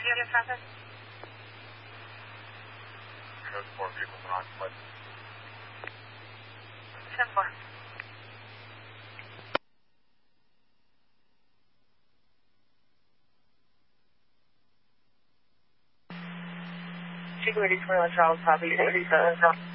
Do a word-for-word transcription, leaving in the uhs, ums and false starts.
you have traffic? Code four vehicles are occupied. ten four. Chico eighty-four, Charles, copy eighty-seven.